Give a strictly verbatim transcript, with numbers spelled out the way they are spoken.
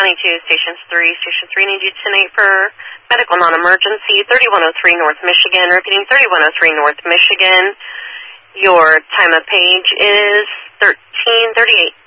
County two, Station three. Station three needs you tonight for medical non-emergency, thirty-one oh three North Michigan. Repeating, thirty-one oh three North Michigan. Your time of page is thirteen thirty-eight.